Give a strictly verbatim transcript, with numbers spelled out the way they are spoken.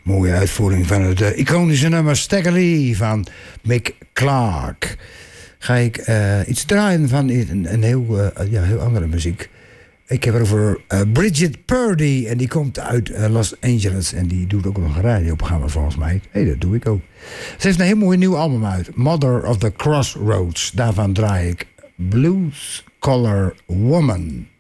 Mooie uitvoering van het uh, iconische nummer Stagger Lee van Mick Clark. Ga ik uh, iets draaien van een, een heel, uh, ja, heel andere muziek. Ik heb het over uh, Bridget Purdy en die komt uit uh, Los Angeles en die doet ook nog een radioprogramma volgens mij. Hé, hey, dat doe ik ook. Ze heeft een heel mooi nieuw album uit, Mother of the Crossroads. Daarvan draai ik Blues Collar Woman.